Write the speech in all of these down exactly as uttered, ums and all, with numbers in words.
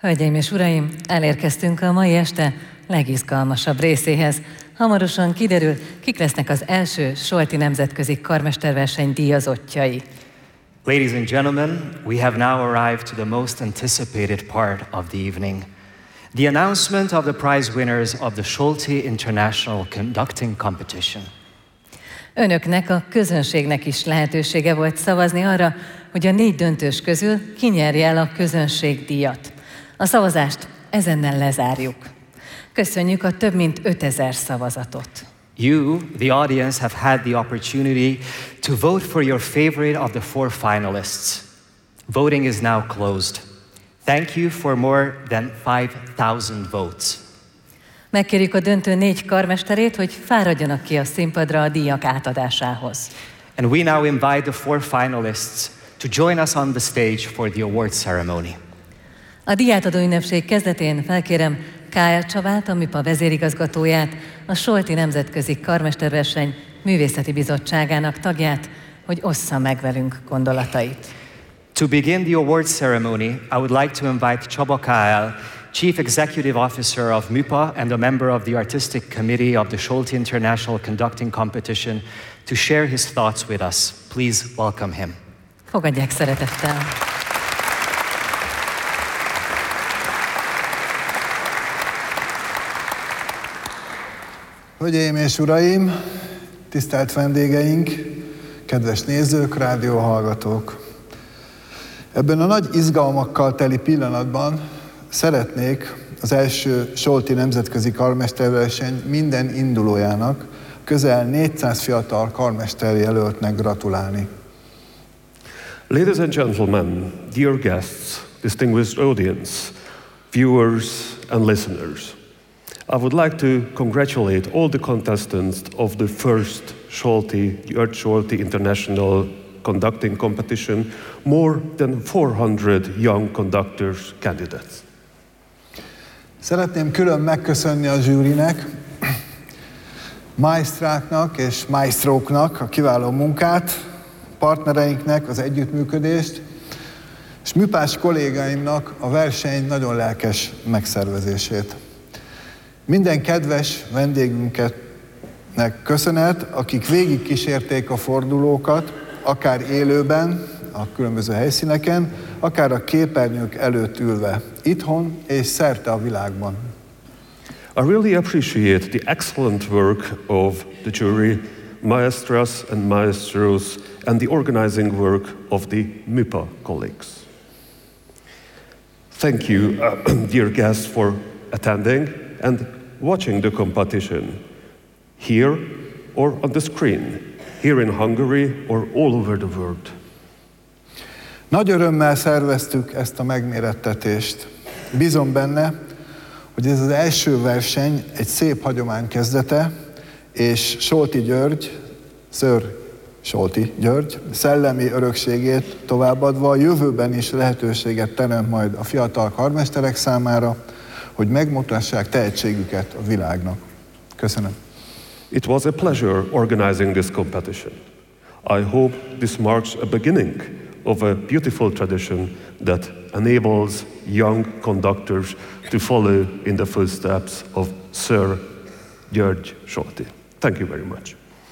Hölgyeim és uraim, elérkeztünk a mai este legizgalmasabb részéhez. Hamarosan kiderül, kik lesznek az első Solti Nemzetközi Karmesterverseny díjazottjai. Ladies and gentlemen, we have now arrived to the most anticipated part of the evening. The announcement of the prize winners of the Solti International Conducting Competition. Önöknek, a közönségnek is lehetősége volt szavazni arra, hogy a négy döntős közül ki nyerje el a közönségdíjat. A szavazást ezennel lezárjuk. Köszönjük a több mint ötezer szavazatot. You, the audience, have had the opportunity to vote for your favorite of the four finalists. Voting is now closed. Thank you for more than five thousand votes. Megkérjük a döntő négy karmesterét, hogy fáradjanak ki a színpadra a díjak átadásához. And we now invite the four finalists to join us on the stage for the award ceremony. A díjátadó ünnepség kezdetén felkérem K L Csabát, a MIPA vezérigazgatóját, a Solti Nemzetközi Karmesterverseny Művészeti Bizottságának tagját, hogy ossza meg velünk gondolatait. To begin the award ceremony, I would like to invite Csaba K L, Chief Executive Officer of MIPA and a member of the Artistic Committee of the Solti International Conducting Competition, to share his thoughts with us. Please welcome him. Fogadják szeretettel. Hölgyeim és uraim, tisztelt vendégeink, kedves nézők, rádióhallgatók! Ebben a nagy izgalmakkal teli pillanatban szeretnék az első Solti Nemzetközi Karmesterverseny minden indulójának, közel négyszáz fiatal karmesterjelöltnek gratulálni. Ladies and gentlemen, dear guests, distinguished audience, viewers and listeners, I would like to congratulate all the contestants of the first Solti, György Solti International Conducting Competition, more than four hundred young conductors candidates. Szeretném külön megköszönni a zsűrinek, maestráknak és maestróknak a kiváló munkát, partnereinknek az együttműködést, és műpás kollégáimnak a verseny nagyon lelkes megszervezését. Minden kedves vendégünknek köszönet, akik végig kísérték a fordulókat, akár élőben, a különböző helyszíneken, akár a képernyők előtt ülve, itthon és szerte a világban. I really appreciate the excellent work of the jury, maestras and maestros, and the organizing work of the MIPA colleagues. Thank you, uh, dear guests, for attending and watching the competition, here or on the screen, here in Hungary or all over the world. Nagy örömmel szerveztük ezt a megmérettetést. Bízom benne, hogy ez az első verseny egy szép hagyomány kezdete, és Solti György, Sir Solti György szellemi örökségét továbbadva a jövőben is lehetőséget teremt majd a fiatal karmesterek számára, hogy megmutassák tehetségüket a világnak. Köszönöm. It was a pleasure organizing this competition. I hope this marks a beginning of a beautiful tradition that enables young conductors to follow in the footsteps of Sir György Solti. Thank you very much.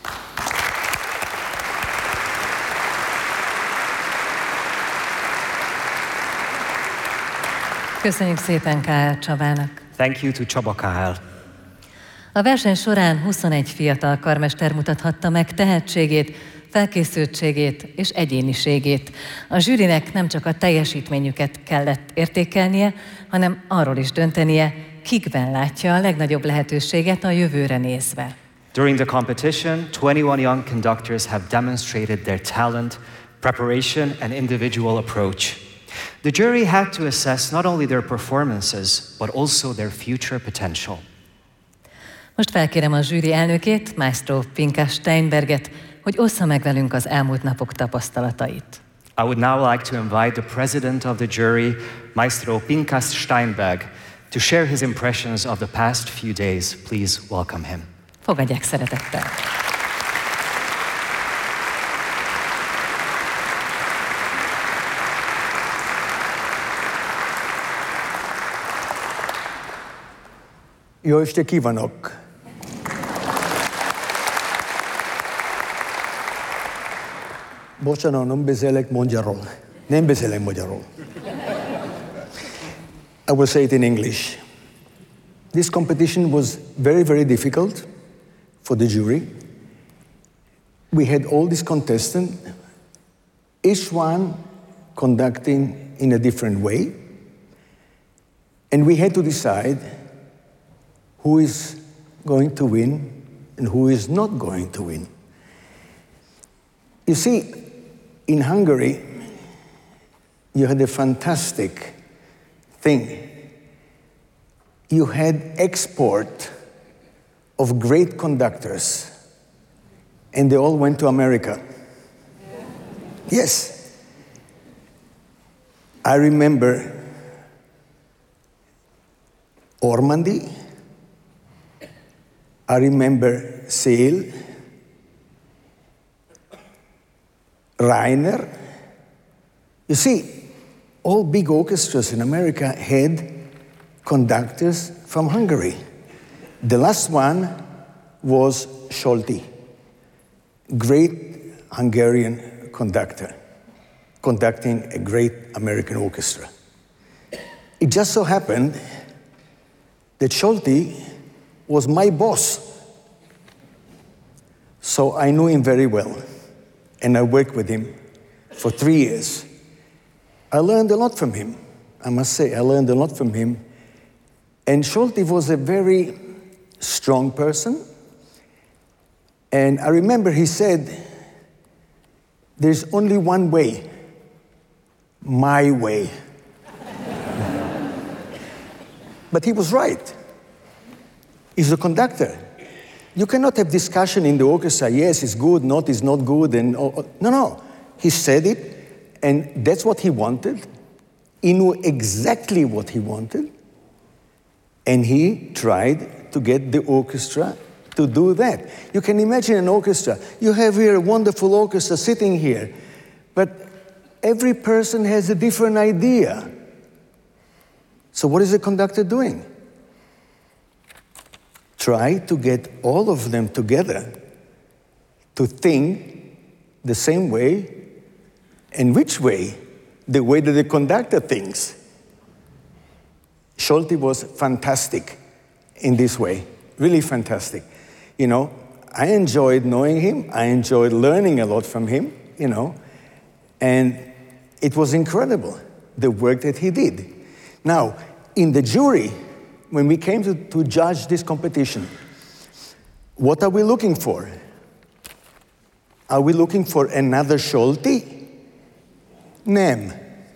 Köszönjük szépen K L Csabának. Thank you to Csaba K L. A verseny során huszonegy fiatal karmester mutathatta meg tehetségét, felkészültségét és egyéniségét. A zsűrinek nem csak a teljesítményüket kellett értékelnie, hanem arról is döntenie, kikben látja a legnagyobb lehetőséget a jövőre nézve. During the competition, twenty-one young conductors have demonstrated their talent, preparation, and individual approach. The jury had to assess not only their performances, but also their future potential. Most felkérem a zsűri elnökét, Maestro Pinkas Steinberget, hogy ossza meg velünk az elmúlt napok tapasztalatait. I would now like to invite the president of the jury, Maestro Pinkas Steinberg, to share his impressions of the past few days. Please welcome him. Fogadják szeretettel. Jó estét kívánok! Bocsánat, nem beszélek magyarul. Nem beszélek magyarul. I will say it in English. This competition was very, very difficult for the jury. We had all these contestants, each one conducting in a different way. And we had to decide who is going to win and who is not going to win. You see, in Hungary, you had a fantastic thing. You had export of great conductors, and they all went to America. Yes. I remember Ormandy, I remember Sale, Rainer. You see, all big orchestras in America had conductors from Hungary. The last one was Solti, great Hungarian conductor, conducting a great American orchestra. It just so happened that Solti was my boss. So I knew him very well, and I worked with him for three years. I learned a lot from him. I must say, I learned a lot from him. And Solti was a very strong person. And I remember he said, there's only one way, my way. But he was right. He's a conductor. You cannot have discussion in the orchestra, yes, it's good, not, it's not good, and oh, no, no. He said it, and that's what he wanted. He knew exactly what he wanted, and he tried to get the orchestra to do that. You can imagine an orchestra. You have here a wonderful orchestra sitting here, but every person has a different idea. So what is the conductor doing? Try to get all of them together to think the same way. And which way? The way that the conductor thinks. Solti was fantastic in this way, really fantastic. You know, I enjoyed knowing him, I enjoyed learning a lot from him, you know, and it was incredible, the work that he did. Now, in the jury, when we came to, to judge this competition, what are we looking for? Are we looking for another Solti? Nem.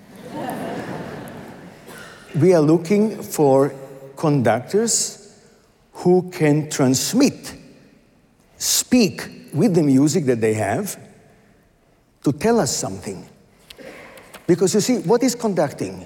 We are looking for conductors who can transmit, speak with the music that they have to tell us something. Because you see, what is conducting?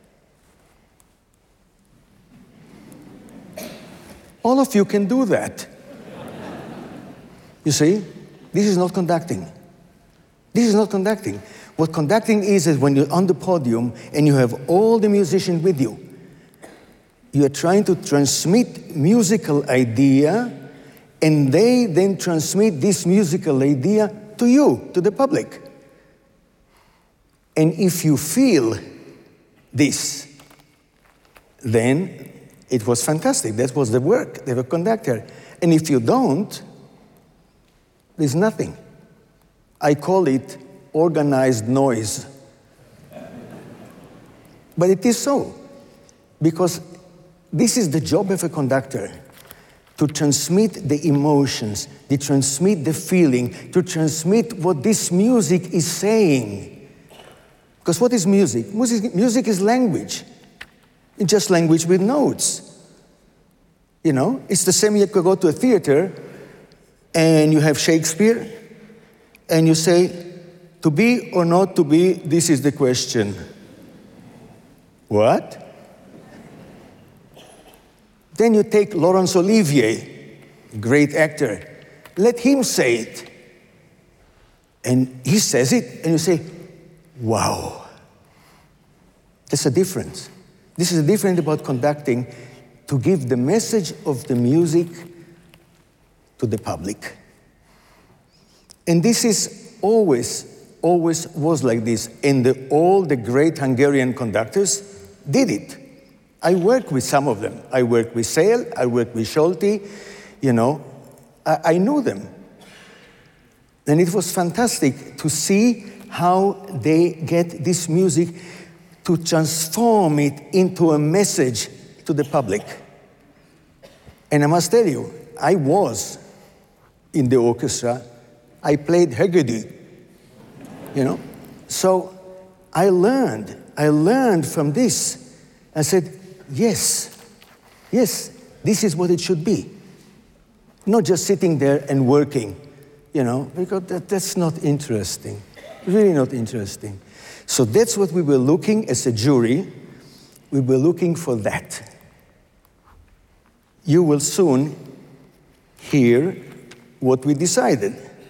All of you can do that. You see, this is not conducting. This is not conducting. What conducting is, is when you're on the podium and you have all the musicians with you. You are trying to transmit musical idea, and they then transmit this musical idea to you, to the public. And if you feel this, then it was fantastic. That was the work, they were conductor. And if you don't, there's nothing. I call it organized noise. But it is so, because this is the job of a conductor, to transmit the emotions, to transmit the feeling, to transmit what this music is saying. Because what is music? Music, music is language. It's just language with notes. You know, it's the same. You could go to a theater and you have Shakespeare and you say, to be or not to be, this is the question. What? Then you take Laurence Olivier, great actor. Let him say it. And he says it and you say, wow. That's a difference. This is a difference about conducting. to give the message of the music to the public. And this is always, always was like this. And the, all the great Hungarian conductors did it. I worked with some of them. I worked with Széll, I worked with Solti, you know, I, I knew them. And it was fantastic to see how they get this music to transform it into a message to the public. And I must tell you, I was in the orchestra. I played Hegedű, you know. So I learned, I learned from this. I said, yes, yes, this is what it should be. Not just sitting there and working, you know, because that, that's not interesting, really not interesting. So that's what we were looking as a jury. We were looking for that. You will soon hear what we decided.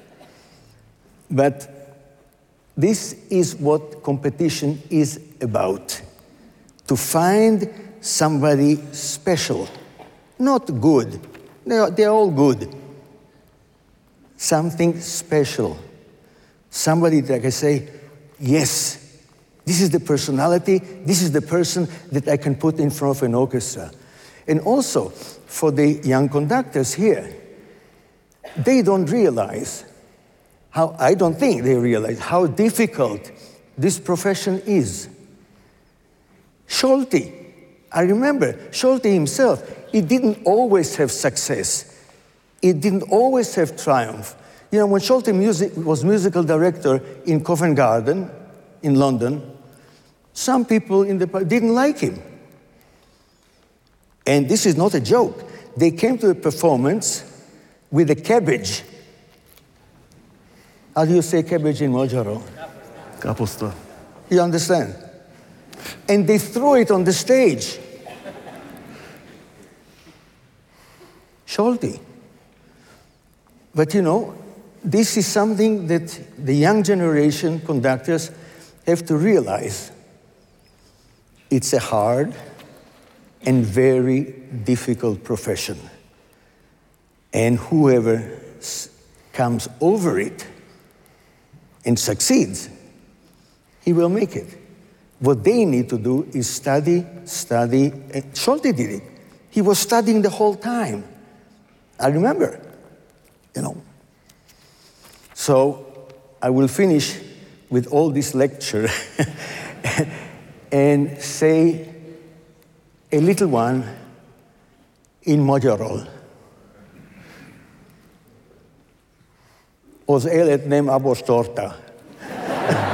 But this is what competition is about. To find somebody special, not good. They're, they're all good. Something special. Somebody that I can say, yes, this is the personality, this is the person that I can put in front of an orchestra. And also, for the young conductors here, they don't realize how, I don't think they realize how difficult this profession is. Solti, I remember, Solti himself, he didn't always have success. He didn't always have triumph. You know, when Solti music, was musical director in Covent Garden in London, some people in the didn't like him. And this is not a joke. They came to the performance with a cabbage. How do you say cabbage in Magyarul? Kapusta. You understand? And they threw it on the stage. Solti. But you know, this is something that the young generation conductors have to realize. It's a hard and very difficult profession. And whoever comes over it and succeeds, he will make it. What they need to do is study, study, and Solti did it. He was studying the whole time. I remember, you know. So I will finish with all this lecture and say a little one in Magyarul. Az élet nem abostorta.